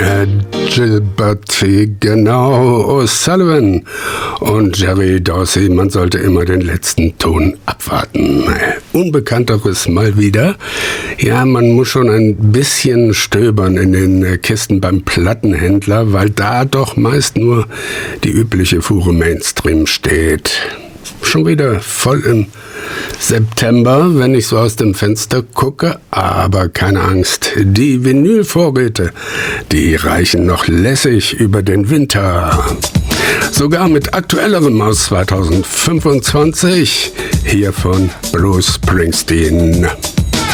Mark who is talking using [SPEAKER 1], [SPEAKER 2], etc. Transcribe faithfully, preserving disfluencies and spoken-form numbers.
[SPEAKER 1] Äh, Gilbert, genau, O'Sullivan und Jerry Dorsey, man sollte immer den letzten Ton abwarten. Unbekannteres mal wieder. Ja, man muss schon ein bisschen stöbern in den Kisten beim Plattenhändler, weil da doch meist nur die übliche Fuhre Mainstream steht. Schon wieder voll im September, wenn ich so aus dem Fenster gucke, aber keine Angst, die Vinylvorräte, die reichen noch lässig über den Winter. Sogar mit aktuellerem aus zweitausendfünfundzwanzig, hier von Bruce Springsteen.